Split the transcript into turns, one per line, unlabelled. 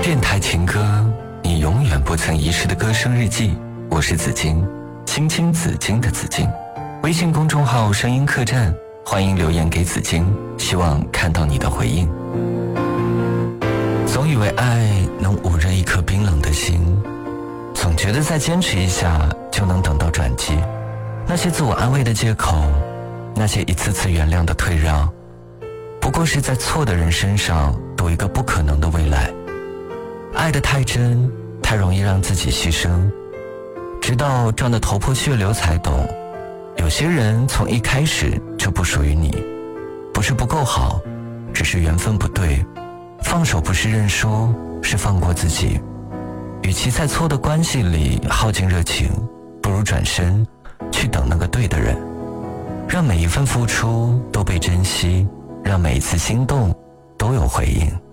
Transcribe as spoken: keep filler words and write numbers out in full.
电台情歌，你永远不曾遗失的歌声日记。我是紫金，青青紫金的紫金。微信公众号声音客栈，欢迎留言给紫金，希望看到你的回应。总以为爱能捂热一颗冰冷的心，总觉得再坚持一下就能等到转机。那些自我安慰的借口，那些一次次原谅的退让，不过是在错的人身上赌一个不可能的未来。爱得太真，太容易让自己牺牲，直到撞得头破血流才懂，有些人从一开始就不属于你，不是不够好，只是缘分不对。放手不是认输，是放过自己。与其在错的关系里耗尽热情，不如转身去等那个对的人，让每一份付出都被珍惜，让每一次心动都有回应。